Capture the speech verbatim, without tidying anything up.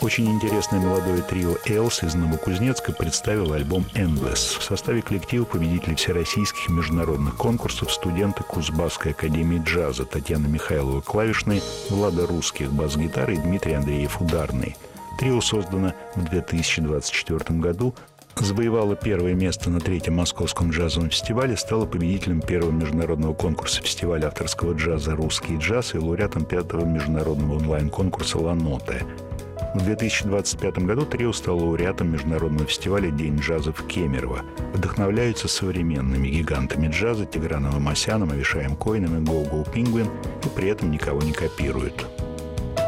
Очень интересное молодое трио «Элс» из Новокузнецка представило альбом «Endless». В составе коллектива победители всероссийских и международных конкурсов, студенты Кузбасской академии джаза Татьяна Михайлова клавишные, Влада Русских бас-гитары и Дмитрий Андреев ударный. Трио создано в две тысячи двадцать четвёртом году, завоевало первое место на третьем Московском джазовом фестивале, стало победителем первого международного конкурса фестиваля авторского джаза «Русский джаз» и лауреатом пятого международного онлайн-конкурса «Ла Ноте». В две тысячи двадцать пятом году трио стало лауреатом международного фестиваля «День джаза» в Кемерово. Вдохновляются современными гигантами джаза Тиграном Амосяном, Авишаем Койном и Го-Го Пингвин, и при этом никого не копируют.